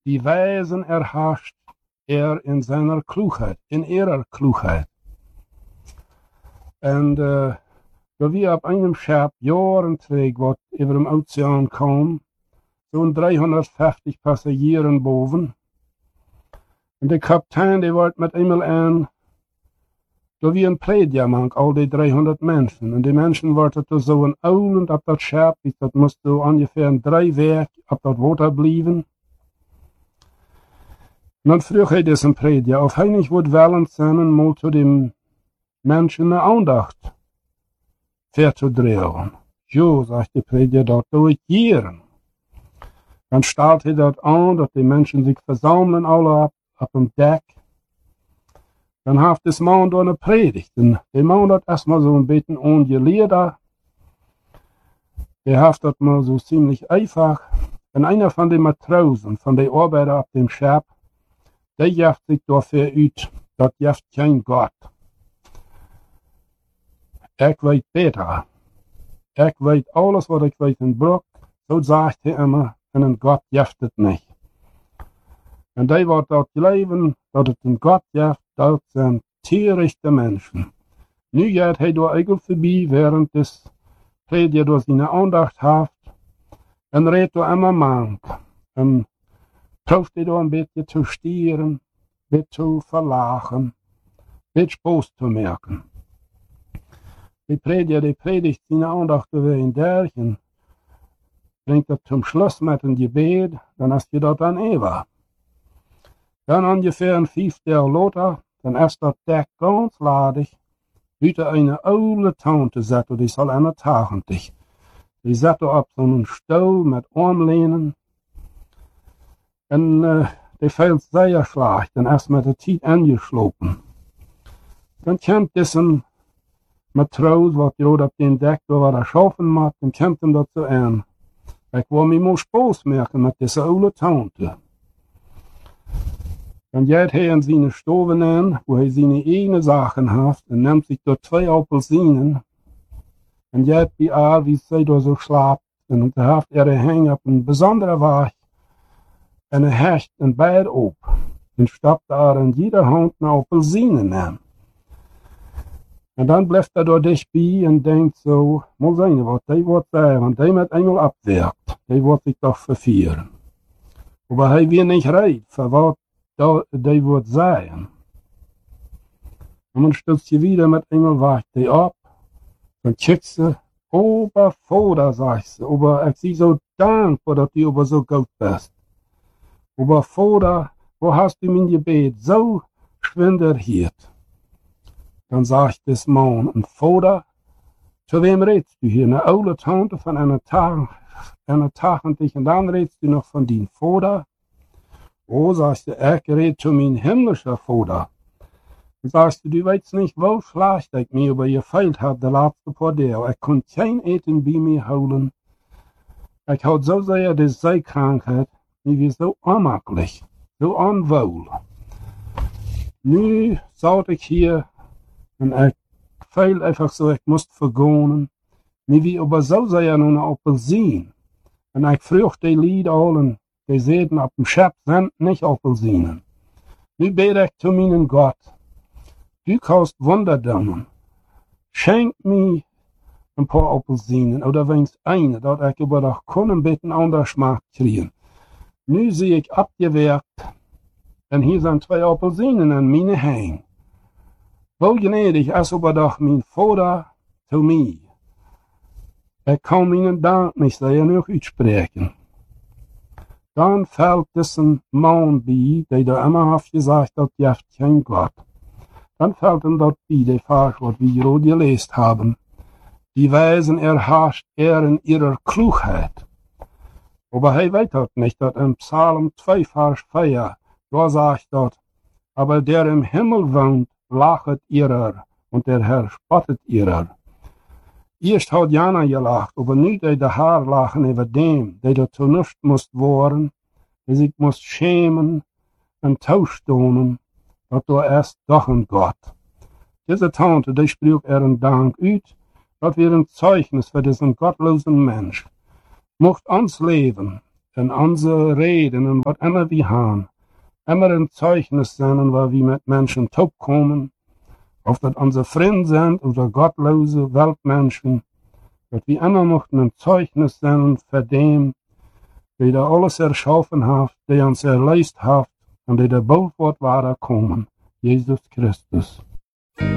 Die Weisen erhascht in seiner Klugheit, in ihrer Klugheit. Und da wir auf einem Schip Jahren trägt, was über dem Ozean kam, so 350 Passagieren boven. Und der Kapitän, der wollte mit einmal an, da wie ein Plädjamank, all die 300 Menschen. Und die Menschen wollten da so ein Aulen auf das Schip, das musste so ungefähr 3 Werk auf das Wasser bleiben. Und dann frug er diesen Prediger, auf heinig wird wollen sein, mal zu dem Menschen eine Andacht verzudrehen. Jo, sagt der Prediger, das tue ich hier. Dann stellt er das an, dass die Menschen sich versammeln, alle auf dem Deck. Dann hat das Mann da eine Predigt. Und der Mann hat erstmal so ein bisschen ungeliert. Der hat das mal so ziemlich einfach. Und einer von den Matrosen, von den Arbeitern auf dem Schiff, der jaft sich dafür aus, das jaft kein Gott. Ich weiß besser. Ich weiß alles, was ich weiß in Bruck. So sagt er immer, und Gott jaftet nicht. Und die wird dort leben, dass es ein Gott jaft, das sind törichte Menschen. Nu geht er durch Eigel vorbei, während das Prediger durch seine Andacht hat, und redet da immer mank. Und proeft er da ein bisschen zu stieren, ein bisschen zu verlachen, ein bisschen Spaß zu merken. Die Prediger, predigt seine Andacht über in Derchen, bringt er zum Schluss mit dem Gebet, dann hast du dort an Eva. Dann ungefähr ein 5 Tage later, dann ist das Deck ganz ladig, wieder eine alte Tante satt, die soll einer tagentlich. Die satt auf so einem Stuhl mit Armlehnen, und die fällt sehr schlecht, dann ist mit der Zeit angeschlossen. Dann kommt diesen Matros, was gerade auf dem Deck da war, der schaffen macht, dann kommt ihm dazu an. Ich will mir mal Spaß machen mit dieser alten Tante. Dann geht er in seine Stube an, wo er seine eigenen Sachen hat, und nimmt sich dort 2 Apfelsinen, und geht wie wie sie da so schlaft, und da hat er hängen auf einen besonderen Weg, und er hecht ein Beid auf, und stoppt er in jeder Hand eine Apfelsinen an. Und dann bleibt er da dicht bei und denkt so, mal sehen, was die wird sagen, wenn die mit einmal abwirkt, die wird sich doch verführen. Aber er will nicht reden, für was die wird sagen. Und dann stützt sie wieder mit einmal, wacht die ab, dann kickt sie, Obervater, sagt sie, aber ich sie so dankbar, dass du aber so gut bist. Obervater, wo hast du mein Gebet so schwindelhiert? Dann sagt das Mann, ein Vater, zu wem redest du hier? Eine alte Tante von einer Tag und dich, und dann redest du noch von deinem Vater? Oh, sagst du, ich rede zu meinem himmlischen Vater. Dann sagst du weißt nicht, wo schlecht ich mir über gefeilt habe, der letzte paar Tage. Ich konnte kein Eten bei mir holen. Ich hatte so sehr die Seekrankheit, mir wie so unmöglich, so unwohl. Nu saß ich hier, und ich feil einfach so, ich musste vergonen. Mir wie aber so sehr nur eine Apfelsine. Und ich frug die Lied allen, die sehen auf dem Schiff sind nicht Apfelsinen. Nu bete ich zu meinem Gott. Du kannst Wunderdammen. Schenk mir ein paar Apfelsinen, oder wenigstens eine, dass ich über das Kunden bitten anders Geschmack kriegen. Nu sehe ich abgewehrt, und hier sind 2 Apfelsinen an meine Hängen. Wo gnädig ist aber doch mein Vater zu mir. Ich kann meinen Dank nicht sehr noch aussprechen. Dann fällt diesen Mann bei, der da immer hat gesagt, das gibt kein Gott. Dann fällt ihm dort bei, der Vers, was wir gerade gelesen haben. Die Weisen erhascht in ihrer Klugheit. Aber er weiß das nicht, dass in Psalm 2, Vers 4, da sagt dort, aber der im Himmel wohnt, lachet ihrer, und der Herr spottet ihrer. Erst hat Jana gelacht, aber nicht der Herr lachen über dem, der dazu nicht muss worden, der sich muss schämen und tauschstonen, dass du erst doch ein Gott. Diese Tante, die spricht ihren Dank aus, dass wir ein Zeugnis für diesen gottlosen Mensch. Mocht uns leben, in unsere Reden und was immer wir haben, immer ein Zeugnis sein, weil wir mit Menschen kommen, ob das unsere Freunde sind oder gottlose Weltmenschen, dass wir immer möchten ein Zeugnis sein für dem, der da alles erschaffen hat, der uns erleist hat und der bald wird weiterkommen, Jesus Christus.